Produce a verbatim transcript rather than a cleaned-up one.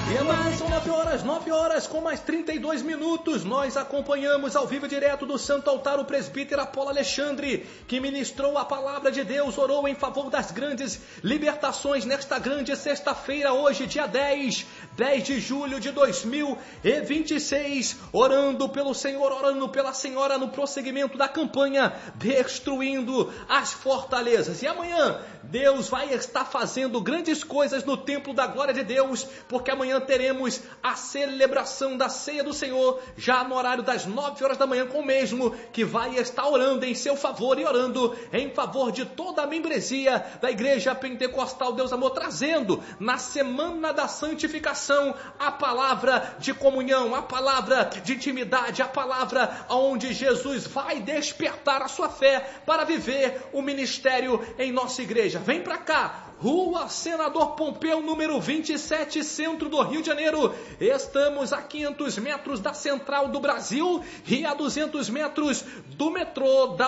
E agora são nove horas, nove horas com mais trinta e dois minutos. Nós acompanhamos ao vivo direto do Santo Altar o presbítero Apolo Alexandre, que ministrou a palavra de Deus, orou em favor das grandes libertações nesta grande sexta-feira, hoje, dia dez, dez de julho de dois mil e vinte e seis, orando pelo Senhor, orando pela Senhora no prosseguimento da campanha, destruindo as fortalezas. E amanhã, Deus vai estar fazendo grandes coisas no templo da glória de Deus, porque amanhã teremos a celebração da ceia do Senhor, já no horário das nove horas da manhã, com o mesmo que vai estar orando em seu favor e orando em favor de toda a membresia da Igreja Pentecostal Deus Amor, trazendo na semana da santificação a palavra de comunhão, a palavra de intimidade, a palavra onde Jesus vai despertar a sua fé para viver o ministério em nossa igreja. Vem para cá, Rua Senador Pompeu, número vinte e sete, centro do Rio de Janeiro. Estamos a quinhentos metros da Central do Brasil e a duzentos metros do metrô da